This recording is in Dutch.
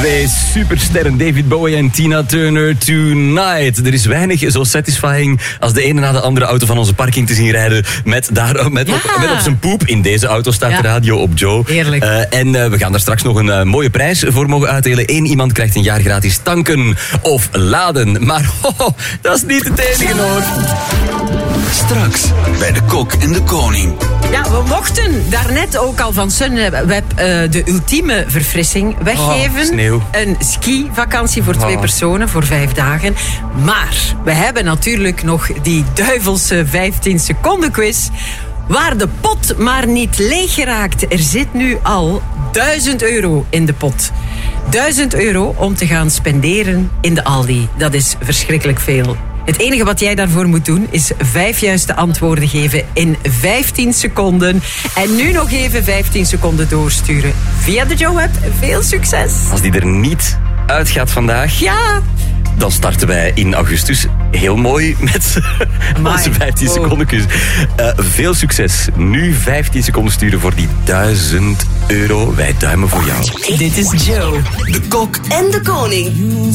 Twee supersterren, David Bowie en Tina Turner, Tonight. Er is weinig zo satisfying als de ene na de andere auto van onze parking te zien rijden met op zijn poep. In deze auto staat de radio op Joe. Heerlijk. En we gaan daar straks nog een mooie prijs voor mogen uitdelen. 1 iemand krijgt een jaar gratis tanken of laden. Maar dat is niet het enige hoor. Straks bij de Kok en de Koning. Ja, we mochten daarnet ook al van Sunweb de ultieme verfrissing weggeven. Sneeuw. Een ski-vakantie voor 2 personen voor 5 dagen. Maar we hebben natuurlijk nog die duivelse 15 seconden quiz. Waar de pot maar niet leeg geraakt. Er zit nu al €1000 in de pot. €1000 om te gaan spenderen in de Aldi. Dat is verschrikkelijk veel. Het enige wat jij daarvoor moet doen is 5 juiste antwoorden geven in 15 seconden. En nu nog even 15 seconden doorsturen via de Joe-app. Veel succes! Als die er niet uitgaat vandaag, dan starten wij in augustus heel mooi met onze 15 seconden quiz. Veel succes. Nu 15 seconden sturen voor die €1000. Wij duimen voor jou. Dit is Joe, De Kok en de Koning.